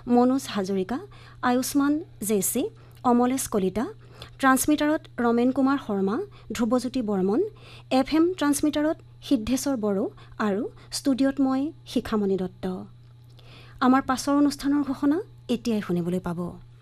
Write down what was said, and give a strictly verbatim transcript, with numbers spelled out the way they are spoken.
Manoj Hazarika, Ayushman জেচি, Amalesh Kalita, ট্ৰান্সমিটাৰত Ramen Kumar Sharma, Dhruvajyoti Barman, F M ট্ৰান্সমিটাৰত Siddheshwar Bodo আৰু ষ্টুডিঅ'ত মই শিখামণি দত্ত। আমাৰ পাছৰ অনুষ্ঠানৰ ঘোষণা এতিয়াই শুনিবলৈ পাব।